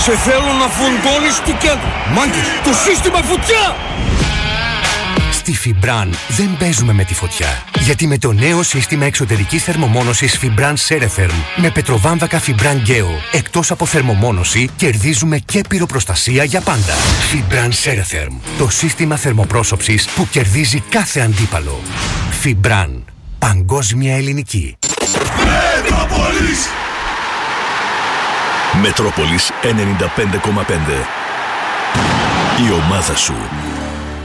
Σε θέλω να φουντώνεις του κέντρου. Μάγκες, το σύστημα φωτιά! Στη Φιμπραν δεν παίζουμε με τη φωτιά. Γιατί με το νέο σύστημα εξωτερικής θερμομόνωσης Fibran Ceretherm με πετροβάμβακα Fibran Geo, εκτός από θερμομόνωση, κερδίζουμε και πυροπροστασία για πάντα. Fibran Ceretherm, το σύστημα θερμοπρόσωψης που κερδίζει κάθε αντίπαλο. Fibran, παγκόσμια ελληνική. Μετρόπολης! Μετρόπολης 95,5. Η ομάδα σου.